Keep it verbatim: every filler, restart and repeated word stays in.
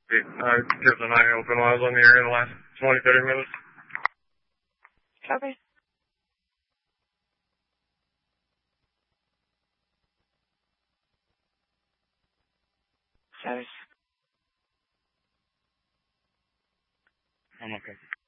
I kept an eye open while I was on the air in the last twenty, thirty minutes. Copy. Service. I'm okay.